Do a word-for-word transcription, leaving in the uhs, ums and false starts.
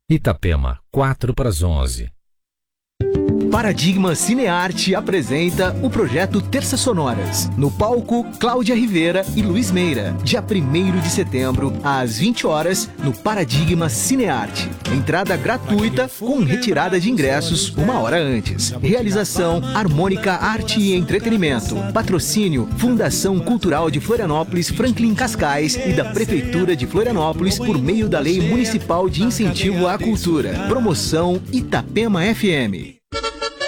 Itapema, quatro para as onze. Paradigma Cinearte apresenta o projeto Terças Sonoras. No palco, Cláudia Rivera e Luiz Meira. Dia primeiro de setembro, às vinte horas, no Paradigma Cinearte. Entrada gratuita com retirada de ingressos uma hora antes. Realização Harmônica Arte e Entretenimento. Patrocínio Fundação Cultural de Florianópolis Franklin Cascais e da Prefeitura de Florianópolis por meio da Lei Municipal de Incentivo à Cultura. Promoção Itapema F M.